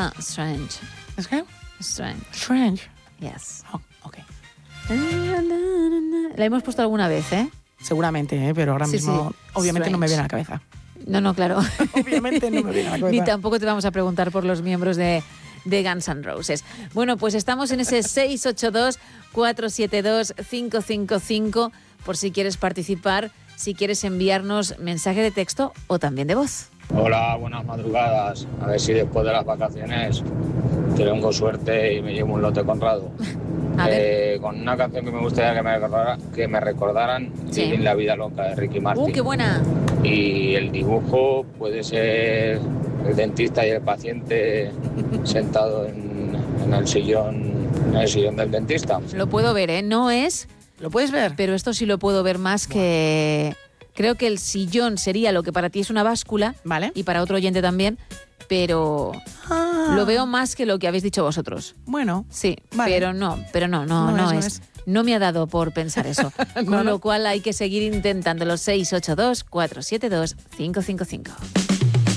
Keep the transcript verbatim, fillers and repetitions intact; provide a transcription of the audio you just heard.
llama Strange. ¿Es qué? Strange. Strange. Yes. Oh, ok. La hemos puesto alguna vez, ¿eh? Seguramente, ¿eh? Pero ahora Sí, mismo, sí. obviamente, Strange. no me viene a la cabeza. No, no, claro. Obviamente no me viene a la cabeza. Ni tampoco te vamos a preguntar por los miembros de, de Guns N' Roses. Bueno, pues estamos en ese seis ocho dos, cuatro siete dos, cinco cinco cinco por si quieres participar, si quieres enviarnos mensaje de texto o también de voz. Hola, buenas madrugadas. A ver si después de las vacaciones tengo suerte y me llevo un lote Conrado. A ver. Eh, con una canción que me gustaría que me, recordara, que me recordaran, Sí. Vivir la vida loca, de Ricky Martin. ¡Uh, qué buena! Y el dibujo puede ser el dentista y el paciente sentado en, en el sillón, en el sillón del dentista. Lo puedo ver, ¿eh? No es, ¿Lo puedes ver? pero esto sí lo puedo ver más que... Creo que el sillón sería lo que para ti es una báscula, Vale. y para otro oyente también, pero Ah, lo veo más que lo que habéis dicho vosotros. Bueno. Sí, Vale. pero no, pero no, no, No no, es, no es. es. No me ha dado por pensar eso. No, Con no. lo cual hay que seguir intentándolo. seis ocho dos, cuatro siete dos, cinco cinco cinco.